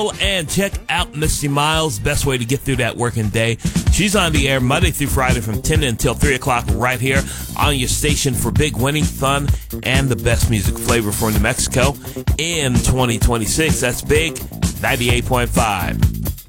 And check out Misty Miles, best way to get through that working day. She's on the air Monday through Friday from 10 until 3 o'clock right here on your station for big winning fun and the best music flavor for New Mexico in 2026. That's Big 98.5.